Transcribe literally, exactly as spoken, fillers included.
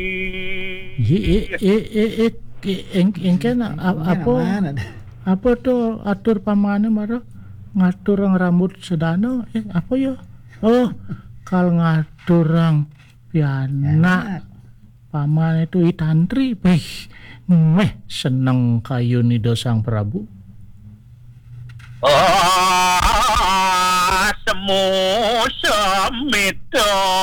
I i i i engken apa apa tuh atur pamane maro ngatur ang rambut sedana eh, apa ya oh kal ngatur ang piana paman itu itantri beh meh seneng kayu ni dosang Prabu ah semu semito